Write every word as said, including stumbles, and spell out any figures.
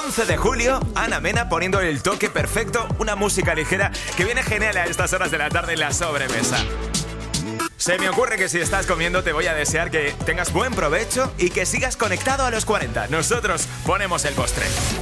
once de julio, Ana Mena poniendo el toque perfecto, una música ligera que viene genial a estas horas de la tarde en la sobremesa. Se me ocurre que si estás comiendo te voy a desear que tengas buen provecho y que sigas conectado a los cuarenta. Nosotros ponemos el postre.